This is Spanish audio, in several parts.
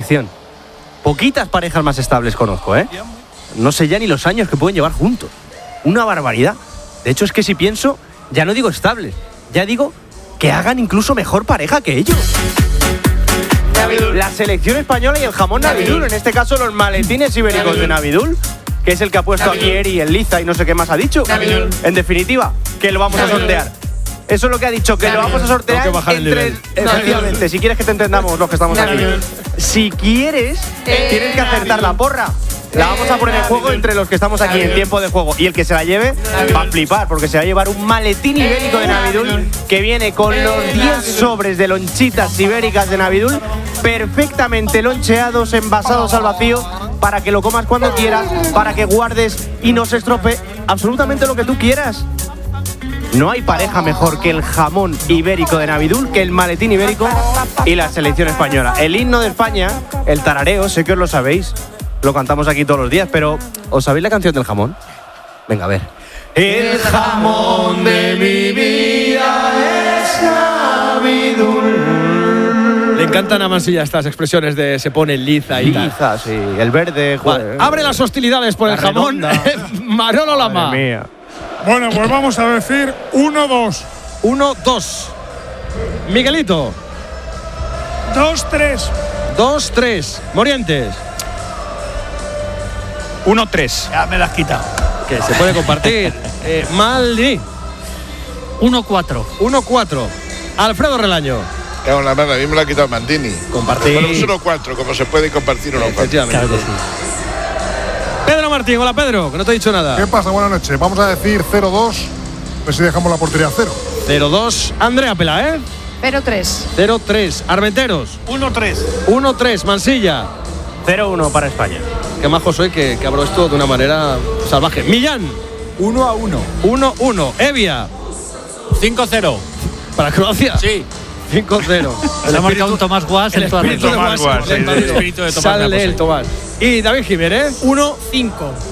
selección. Poquitas parejas más estables conozco, ¿eh? No sé ya ni los años que pueden llevar juntos. Una barbaridad. De hecho, es que si pienso, ya no digo estables, ya digo que hagan incluso mejor pareja que ellos. La selección española y el jamón Navidul, en este caso los maletines ibéricos de Navidul, que es el que ha puesto aquí Eri, el Liza y no sé qué más ha dicho. En definitiva, que lo vamos a sortear. Eso es lo que ha dicho, que lo vamos a sortear entre… Efectivamente, si quieres que te entendamos los que estamos aquí. Si quieres, tienes que acertar la porra. La vamos a poner en juego entre los que estamos aquí en tiempo de juego. Y el que se la lleve va a flipar, porque se va a llevar un maletín ibérico de Navidul que viene con los 10 sobres de lonchitas ibéricas de Navidul, perfectamente loncheados, envasados al vacío, para que lo comas cuando quieras, para que guardes y no se estropee absolutamente lo que tú quieras. No hay pareja mejor que el jamón ibérico de Navidul, que el maletín ibérico y la selección española. El himno de España, el tarareo, sé que os lo sabéis, lo cantamos aquí todos los días, pero ¿os sabéis la canción del jamón? Venga, a ver. El jamón de mi vida es Navidul. Le encantan a Mansilla estas expresiones de se pone liza y liza, tal. Sí, el verde. Vale. Abre las hostilidades por el jamón. Manolo Lama. Madre mía. Bueno, pues vamos a decir 1-2. 1-2. Miguelito. 2-3. 2-3. Morientes. 1-3. Ya me la has quitado. Que se puede compartir. Maldi. 1-4. 1-4. Alfredo Relaño. Cago en la mano, a mí me lo ha quitado Mandini. Compartir. Bueno, 1-4, como se puede compartir 1-4. Efectivamente. Claro que sí. Pedro Martín, hola Pedro, que no te he dicho nada. ¿Qué pasa? Buenas noches. Vamos a decir 0-2. A ver si dejamos la portería a 0. 0-2. Andrea Pela, ¿eh? 0-3. 0-3. Armenteros. 1-3. 1-3. Mansilla. 0-1 para España. Qué majo soy que abro esto de una manera salvaje. Millán. 1-1. 1-1. Evia. 5-0. ¿Para Croacia? Sí. 5-0. Se ha marcado un Tomás Guas en toda la espíritu de Guas. El espíritu de Tomás. Sale el Tomás. Y David Jiménez. 1-5.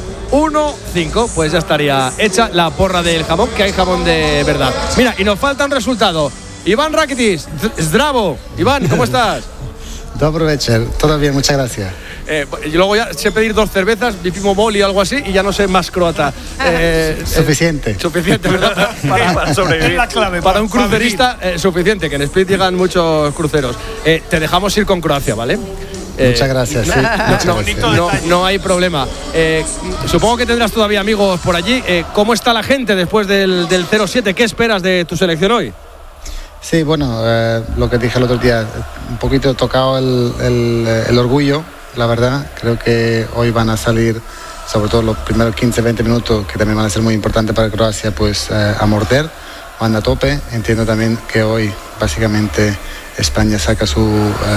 1-5, pues ya estaría hecha la porra del jamón, que hay jamón de verdad. Mira, y nos falta un resultado. Iván Rakitic, Zdravo. Iván, ¿cómo estás? Dobro večer, todo bien, muchas gracias. Y luego ya sé pedir 2 cervezas, Bipimo Moli o algo así, y ya no sé más croata. Suficiente. Suficiente, ¿verdad? Para sobrevivir. Es la clave. Para un crucerista, suficiente, que en Split llegan muchos cruceros. Te dejamos ir con Croacia, ¿vale? Muchas gracias, sí. No hay problema. Supongo que tendrás todavía amigos por allí. ¿Cómo está la gente después del 0-7? ¿Qué esperas de tu selección hoy? Sí, bueno, lo que dije el otro día, un poquito tocado el orgullo, la verdad. Creo que hoy van a salir, sobre todo los primeros 15-20 minutos, que también van a ser muy importantes para Croacia, pues a morder, van a tope. Entiendo también que hoy, básicamente, España saca su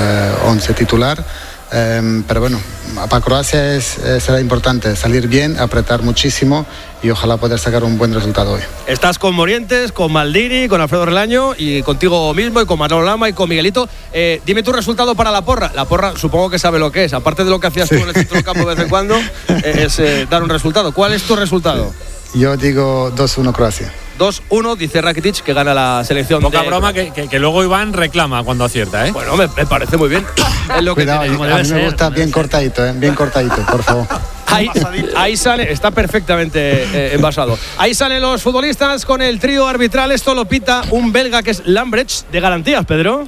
11 titular. Pero bueno, para Croacia será importante salir bien, apretar muchísimo y ojalá poder sacar un buen resultado hoy. Estás con Morientes, con Maldini, con Alfredo Relaño y contigo mismo y con Manolo Lama y con Miguelito. Dime tu resultado para la porra. La porra supongo que sabe lo que es, aparte de lo que hacías tú en el centro del campo de vez en cuando, es dar un resultado. ¿Cuál es tu resultado? Yo digo 2-1 Croacia. 2-1, dice Rakitic, que gana la selección. Poca broma que luego Iván reclama cuando acierta, ¿eh? Bueno, me parece muy bien. Es lo Cuidado, que a mí me gusta bien cortadito, bien cortadito, por favor. Ahí sale, está perfectamente envasado. Ahí salen los futbolistas con el trío arbitral. Esto lo pita un belga que es Lambrecht, de garantías, Pedro.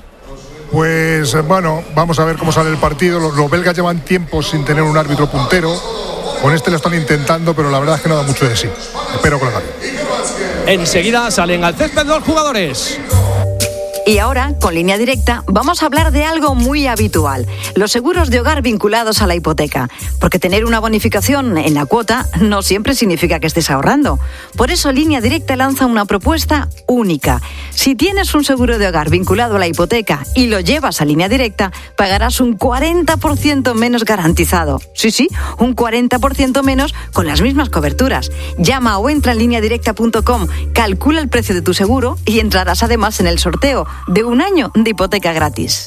Pues bueno, vamos a ver cómo sale el partido. Los belgas llevan tiempo sin tener un árbitro puntero. Con este lo están intentando, pero la verdad es que no da mucho de sí. Espero que lo hagan. Enseguida salen al césped 2 jugadores. Y ahora, con Línea Directa, vamos a hablar de algo muy habitual, los seguros de hogar vinculados a la hipoteca. Porque tener una bonificación en la cuota no siempre significa que estés ahorrando. Por eso Línea Directa lanza una propuesta única. Si tienes un seguro de hogar vinculado a la hipoteca y lo llevas a Línea Directa, pagarás un 40% menos garantizado. Sí, un 40% menos con las mismas coberturas. Llama o entra en lineadirecta.com, calcula el precio de tu seguro y entrarás además en el sorteo de un año de hipoteca gratis.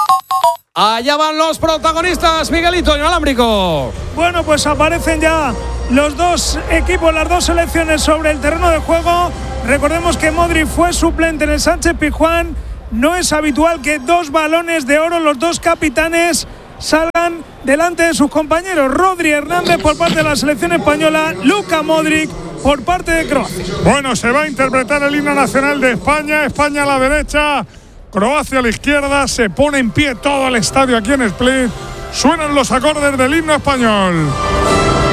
Allá van los protagonistas, Miguelito, inalámbrico. Bueno, pues aparecen ya los dos equipos, las dos selecciones sobre el terreno de juego. Recordemos que Modric fue suplente en el Sánchez Pizjuán. No es habitual que 2 balones de oro, los dos capitanes, salgan delante de sus compañeros. Rodri Hernández por parte de la selección española, Luka Modric por parte de Croacia. Bueno, se va a interpretar el himno nacional de España. España a la derecha, Croacia a la izquierda. Se pone en pie todo el estadio aquí en Split. Suenan los acordes del himno español.